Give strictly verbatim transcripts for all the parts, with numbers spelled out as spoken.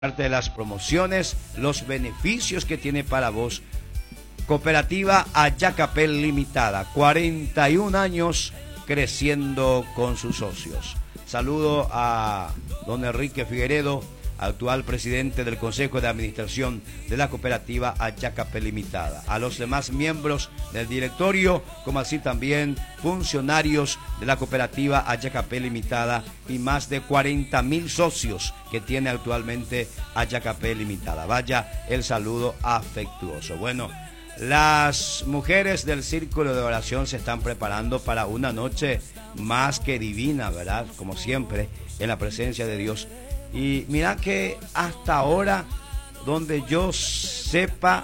parte de las promociones, los beneficios que tiene para vos. Cooperativa Ayacapel Limitada, cuarenta y un años creciendo con sus socios. Saludo a don Enrique Figueredo, actual presidente del Consejo de Administración de la Cooperativa Ayacapel Limitada, a los demás miembros del directorio, como así también funcionarios de la Cooperativa Ayacapel Limitada y más de cuarenta mil socios que tiene actualmente Ayacapel Limitada. Vaya el saludo afectuoso. Bueno, las mujeres del Círculo de Oración se están preparando para una noche más que divina, ¿verdad? Como siempre, en la presencia de Dios. Y mira que hasta ahora, donde yo sepa,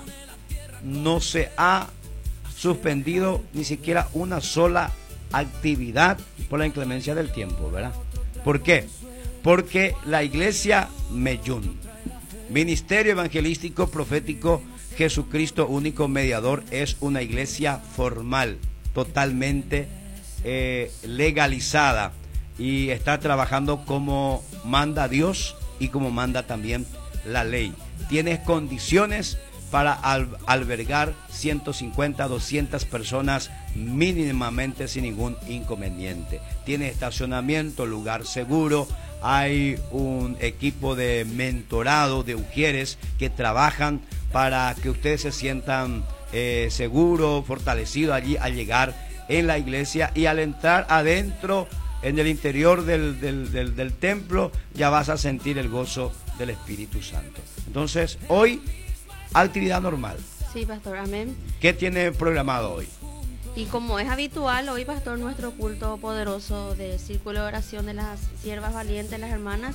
no se ha suspendido ni siquiera una sola actividad por la inclemencia del tiempo, ¿verdad? ¿Por qué? Porque la iglesia Meyún, Ministerio Evangelístico Profético Jesucristo Único Mediador, es una iglesia formal, totalmente eh, legalizada, y está trabajando como manda Dios y como manda también la ley. Tiene condiciones para al, albergar ciento cincuenta, doscientas personas mínimamente sin ningún inconveniente. Tiene estacionamiento, lugar seguro. Hay un equipo de mentorado de ujieres que trabajan para que ustedes se sientan eh, seguros, fortalecidos allí al llegar en la iglesia, y al entrar adentro, en el interior del, del, del, del templo, ya vas a sentir el gozo del Espíritu Santo. Entonces, hoy, actividad normal. Sí, pastor, amén. ¿Qué tiene programado hoy? Y como es habitual, hoy, pastor, nuestro culto poderoso de Círculo de Oración de las Siervas Valientes, las hermanas.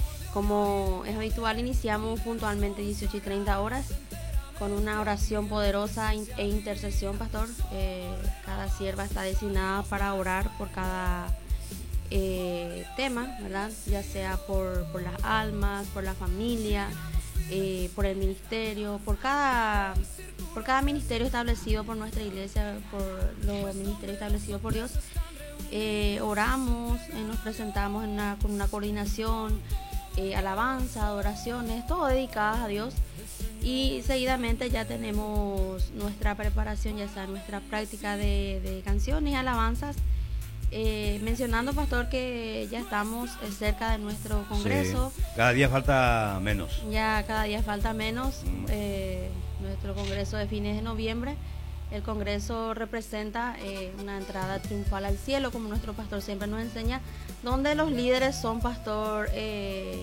Como es habitual, iniciamos puntualmente dieciocho y treinta horas con una oración poderosa e intercesión, pastor. Eh, cada sierva está designada para orar por cada Eh, tema, ¿verdad? Ya sea por, por las almas, por la familia, eh, por el ministerio, por cada, por cada ministerio establecido por nuestra iglesia, por los ministerios establecidos por Dios. Eh, oramos, eh, nos presentamos en una, con una coordinación, eh, alabanza, adoraciones, todo dedicadas a Dios. Y seguidamente ya tenemos nuestra preparación, ya sea nuestra práctica de, de canciones y alabanzas. Eh, mencionando, pastor, que ya estamos eh, cerca de nuestro congreso. Sí, cada día falta menos. Ya cada día falta menos. Mm. Eh, nuestro congreso de fines de noviembre. El congreso representa eh, una entrada triunfal al cielo, como nuestro pastor siempre nos enseña, donde los líderes son, pastor, eh,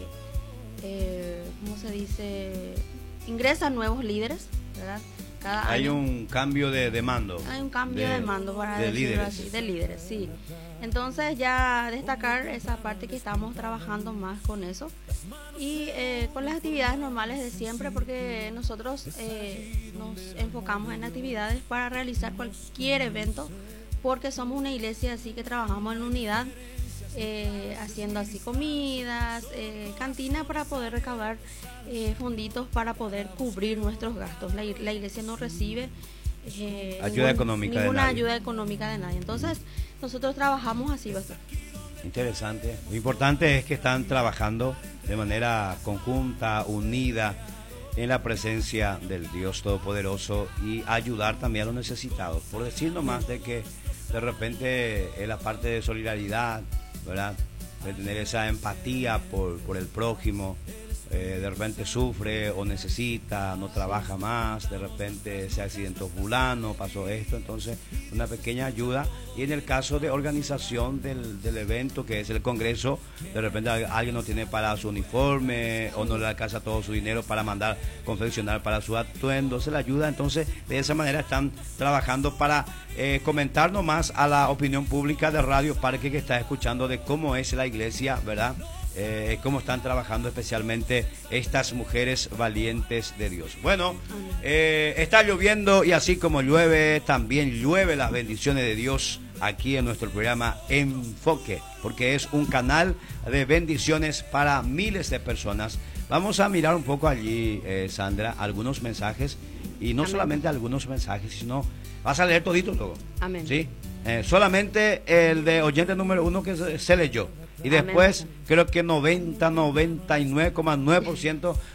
eh, ¿cómo se dice? Ingresan nuevos líderes, ¿verdad? Cada Hay año. un cambio de, de mando. Hay un cambio de, de mando, para de decirlo líderes. así, de líderes, sí. Entonces, ya destacar esa parte que estamos trabajando más con eso. Y eh, con las actividades normales de siempre, porque nosotros eh, nos enfocamos en actividades para realizar cualquier evento, porque somos una iglesia así que trabajamos en unidad. Eh, haciendo así comidas, eh, cantina, para poder recaudar eh, fonditos para poder cubrir nuestros gastos. La, la iglesia no recibe eh, ayuda ningún, económica ninguna de nadie. ayuda económica de nadie. Entonces, nosotros trabajamos así bastante. Interesante. Lo importante es que están trabajando de manera conjunta, unida, en la presencia del Dios Todopoderoso, y ayudar también a los necesitados. Por decirlo más, de que de repente en la parte de solidaridad, ¿verdad?, de tener esa empatía por, por el prójimo, eh, de repente sufre o necesita, no trabaja más, de repente se accidentó fulano, pasó esto, entonces una pequeña ayuda. Y en el caso de organización del, del evento, que es el congreso, de repente alguien no tiene para su uniforme o no le alcanza todo su dinero para mandar confeccionar para su atuendo, se le ayuda. Entonces de esa manera están trabajando para eh, comentarnos más a la opinión pública de Radio Parque, que está escuchando, de cómo es la iglesia, ¿verdad? Eh, cómo están trabajando especialmente estas mujeres valientes de Dios. Bueno, eh, está lloviendo, y así como llueve, también llueve las bendiciones de Dios aquí en nuestro programa Enfoque, porque es un canal de bendiciones para miles de personas. Vamos a mirar un poco allí, eh, Sandra, algunos mensajes, y no Amén. Solamente algunos mensajes, sino vas a leer todito todo. Amén. ¿Sí? Eh, solamente el de oyente número uno que se, se leyó. Y después, creo que noventa, noventa y nueve coma nueve por ciento